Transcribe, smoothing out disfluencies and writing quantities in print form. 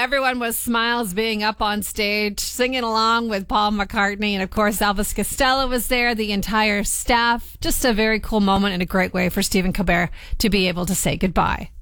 everyone was smiles being up on stage, singing along with Paul McCartney. And of course, Elvis Costello was there, the entire staff. Just a very cool moment and a great way for Stephen Colbert to be able to say goodbye.